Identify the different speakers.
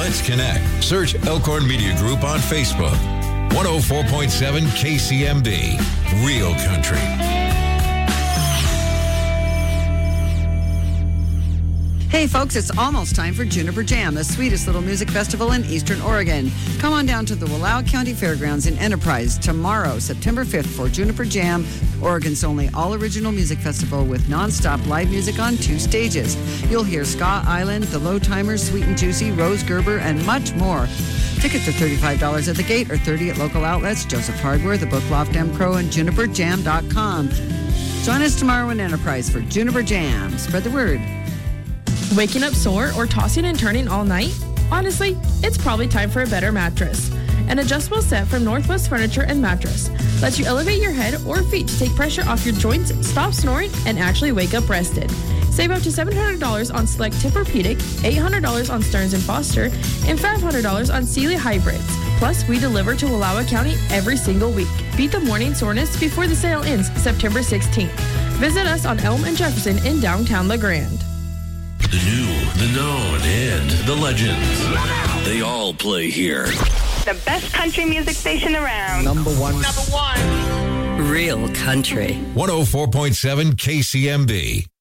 Speaker 1: Let's connect. Search Elkhorn Media Group on Facebook. 104.7 KCMB. Real country.
Speaker 2: Hey folks, it's almost time for Juniper Jam, the sweetest little music festival in Eastern Oregon. Come on down to the Wallowa County Fairgrounds in Enterprise tomorrow, September 5th for Juniper Jam, Oregon's only all-original music festival with non-stop live music on 2 stages. You'll hear Ska Island, The Low Timers, Sweet and Juicy, Rose Gerber, and much more. Tickets are $35 at the gate or $30 at local outlets, Joseph Hardware, The Book Loft M Pro, and JuniperJam.com. Join us tomorrow in Enterprise for Juniper Jam. Spread the word.
Speaker 3: Waking up sore or tossing and turning all night? Honestly, it's probably time for a better mattress. An adjustable set from Northwest Furniture and Mattress lets you elevate your head or feet to take pressure off your joints, stop snoring, and actually wake up rested. Save up to $700 on select Tempur-Pedic, $800 on Stearns & Foster, and $500 on Sealy Hybrids. Plus, we deliver to Wallowa County every single week. Beat the morning soreness before the sale ends September 16th. Visit us on Elm and Jefferson in downtown La Grande.
Speaker 4: The new, the known, and the legends. They all play here.
Speaker 5: The best country music station around.
Speaker 6: Number one.
Speaker 5: Number one.
Speaker 7: Real country.
Speaker 1: 104.7 KCMB.